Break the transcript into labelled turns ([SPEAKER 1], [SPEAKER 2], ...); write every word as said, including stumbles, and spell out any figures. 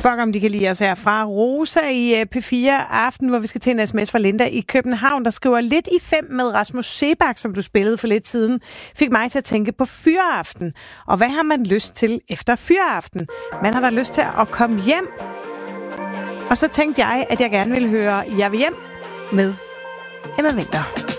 [SPEAKER 1] Spørg om de kan lide os her fra Rosa i P fire Aften, hvor vi skal til en sms fra Linda i København, der skriver: lidt i fem med Rasmus Seebach, som du spillede for lidt siden, fik mig til at tænke på fyreaften. Og hvad har man lyst til efter fyreaften? Man har da lyst til at komme hjem. Og så tænkte jeg, at jeg gerne ville høre Jeg vil hjem med Emma Winther.